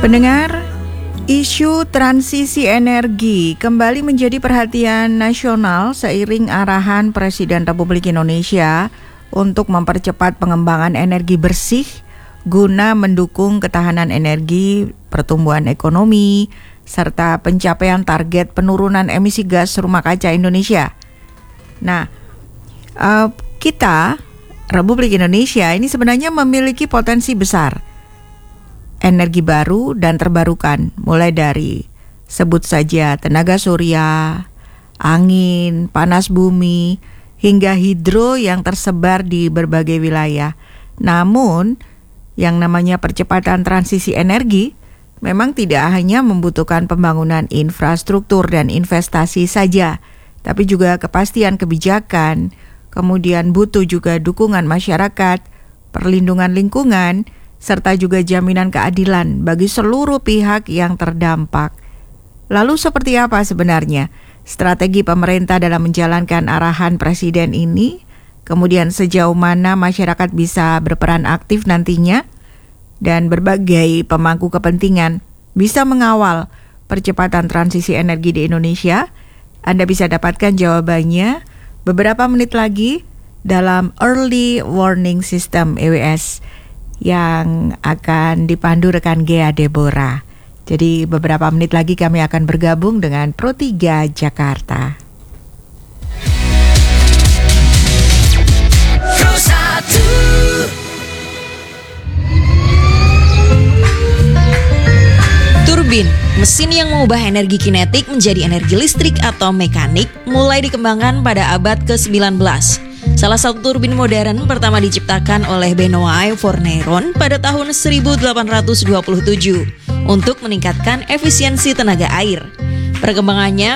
Pendengar, isu transisi energi kembali menjadi perhatian nasional seiring arahan Presiden Republik Indonesia untuk mempercepat pengembangan energi bersih guna mendukung ketahanan energi, pertumbuhan ekonomi, serta pencapaian target penurunan emisi gas rumah kaca Indonesia. Nah, kita, Republik Indonesia ini sebenarnya memiliki potensi besar energi baru dan terbarukan, mulai dari sebut saja tenaga surya, angin, panas bumi, hingga hidro yang tersebar di berbagai wilayah. Namun, yang namanya percepatan transisi energi memang tidak hanya membutuhkan pembangunan infrastruktur dan investasi saja, tapi juga kepastian kebijakan, kemudian butuh juga dukungan masyarakat, perlindungan lingkungan, serta juga jaminan keadilan bagi seluruh pihak yang terdampak. Lalu seperti apa sebenarnya strategi pemerintah dalam menjalankan arahan Presiden ini? Kemudian sejauh mana masyarakat bisa berperan aktif nantinya? Dan berbagai pemangku kepentingan bisa mengawal percepatan transisi energi di Indonesia? Anda bisa dapatkan jawabannya beberapa menit lagi dalam Early Warning System EWS yang akan dipandu rekan Gea Deborah. Jadi beberapa menit lagi kami akan bergabung dengan Pro 3 Jakarta. Pro 1. Turbin, mesin yang mengubah energi kinetik menjadi energi listrik atau mekanik, mulai dikembangkan pada abad ke-19. Salah satu turbin modern pertama diciptakan oleh Benoît Forgeron pada tahun 1827 untuk meningkatkan efisiensi tenaga air. Perkembangannya